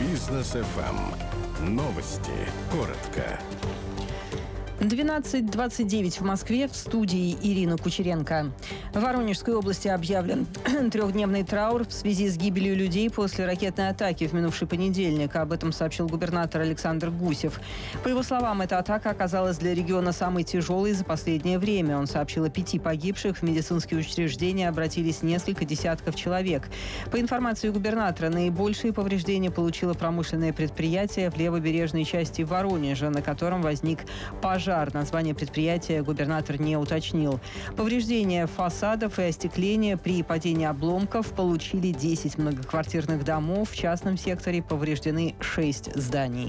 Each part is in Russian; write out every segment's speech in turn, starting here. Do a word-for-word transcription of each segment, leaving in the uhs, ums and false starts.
Бизнес эф эм. Новости. Коротко. двенадцать двадцать девять в Москве, в студии Ирина Кучеренко. В Воронежской области объявлен трехдневный траур в связи с гибелью людей после ракетной атаки в минувший понедельник. Об этом сообщил губернатор Александр Гусев. По его словам, эта атака оказалась для региона самой тяжелой за последнее время. Он сообщил о пяти погибших. В медицинские учреждения обратились несколько десятков человек. По информации губернатора, наибольшие повреждения получило промышленное предприятие в левобережной части Воронежа, на котором возник пожар. Название предприятия губернатор не уточнил. Повреждения фасадов и остекления при падении обломков получили десять многоквартирных домов. В частном секторе повреждены шесть зданий.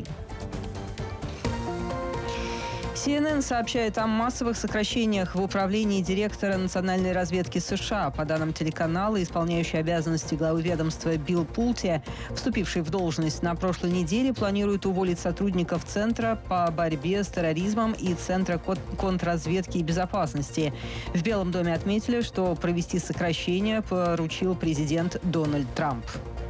си эн эн сообщает о массовых сокращениях в управлении директора национальной разведки США. По данным телеканала, исполняющий обязанности главы ведомства Билл Пулти, вступивший в должность на прошлой неделе, планирует уволить сотрудников Центра по борьбе с терроризмом и Центра контрразведки и безопасности. В Белом доме отметили, что провести сокращение поручил президент Дональд Трамп.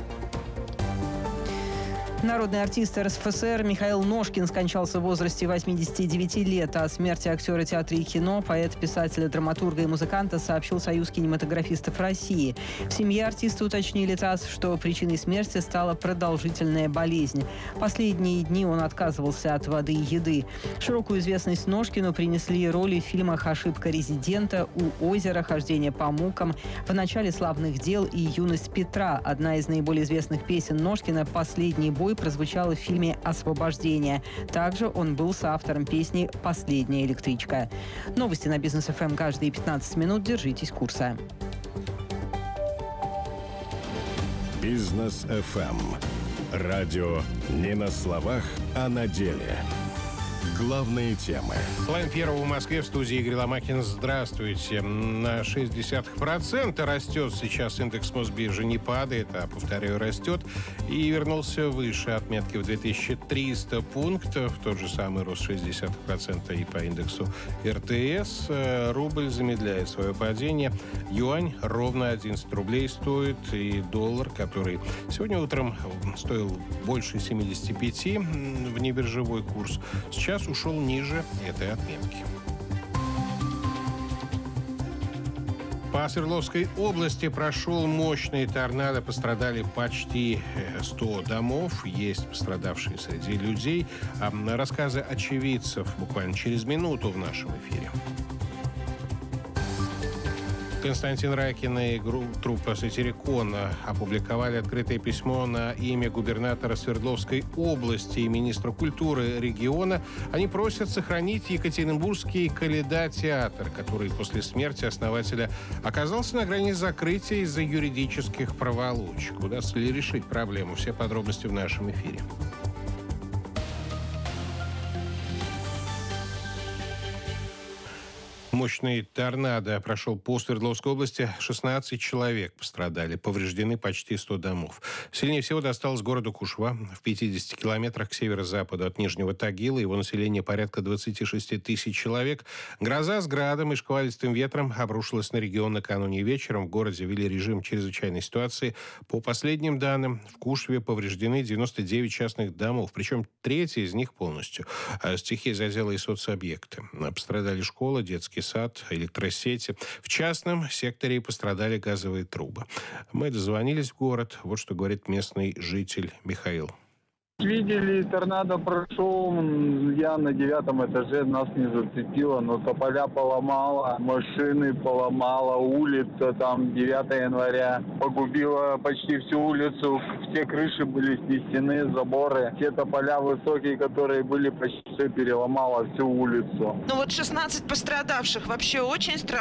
Народный артист эр эс эф эс эр Михаил Ножкин скончался в возрасте восьмидесяти девяти лет. О смерти актера театра и кино, поэта, писателя, драматурга и музыканта сообщил Союз кинематографистов России. В семье артиста уточнили ТАСС, что причиной смерти стала продолжительная болезнь. Последние дни он отказывался от воды и еды. Широкую известность Ножкину принесли роли в фильмах «Ошибка резидента», «У озера», «Хождение по мукам», «В начале славных дел» и «Юность Петра». Одна из наиболее известных песен Ножкина «Последний бой» прозвучала в фильме «Освобождение». Также он был соавтором песни «Последняя электричка». Новости на Бизнес эф эм каждые пятнадцать минут. Держитесь курса. Бизнес эф эм. Радио не на словах, а на деле. Главные темы. Половина первого в Москве, в студии Игорь Ломакин. Здравствуйте. На шесть десятых процента растет сейчас индекс Мосбиржи, не падает, а, повторяю, растет. И вернулся выше отметки в две тысячи триста пунктов. Тот же самый рост шесть десятых процента и по индексу эр тэ эс. Рубль замедляет свое падение. Юань ровно одиннадцать рублей стоит. И доллар, который сегодня утром стоил больше семидесяти пяти, внебиржевой курс, сейчас ушел ниже этой отметки. По Свердловской области прошел мощный торнадо. Пострадали почти сто домов. Есть пострадавшие среди людей. Рассказы очевидцев буквально через минуту в нашем эфире. Константин Райкин и труппа «Сатирикон» опубликовали открытое письмо на имя губернатора Свердловской области и министра культуры региона. Они просят сохранить Екатеринбургский Коляда-театр, который после смерти основателя оказался на грани закрытия из-за юридических проволочек. Удастся ли решить проблему? Все подробности в нашем эфире. Мощный торнадо прошел по Свердловской области. шестнадцать человек пострадали. Повреждены почти сто домов. Сильнее всего досталось городу Кушва. В пятидесяти километрах к северо-западу от Нижнего Тагила. Его население порядка двадцати шести тысяч человек. Гроза с градом и шквалистым ветром обрушилась на регион накануне вечером. В городе ввели режим чрезвычайной ситуации. По последним данным, в Кушве повреждены девяносто девять частных домов. Причем треть из них полностью. Стихия задела и соцобъекты. Пострадали школа, детский сад, электросети. В частном секторе пострадали газовые трубы. Мы дозвонились в город. Вот что говорит местный житель Михаил. Видели, торнадо прошел, я на девятом этаже, нас не зацепило, но тополя поломало, машины поломало, улица там девятого января погубила почти всю улицу, все крыши были снесены, заборы, все тополя высокие, которые были, почти все переломало всю улицу. Ну вот шестнадцать пострадавших, вообще очень страшно.